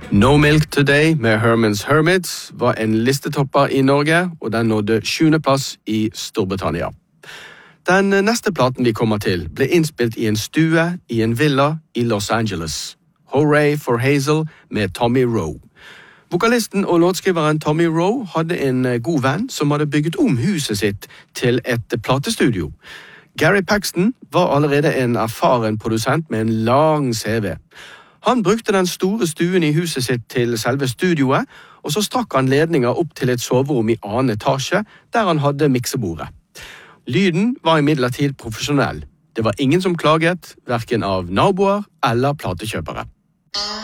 No Milk Today med Herman's Hermits var en listetopper i Norge, og den nådde 7. plass i Storbritannia. Den neste platen vi kommer til ble innspilt i en stue i en villa i Los Angeles. Hooray for Hazel med Tommy Rowe. Vokalisten og låtskriveren Tommy Rowe hadde en god venn som hadde bygget om huset sitt til et platestudio. Gary Paxton var allerede en erfaren produsent med en lang CV. Han brukte den store stuen i huset sitt til selve studioet, og så strakk han ledninger opp til et soverom i annen etasje, der han hadde miksebordet. Lyden var imidlertid profesjonell. Det var ingen som klaget, hverken av naboer eller platekjøpere.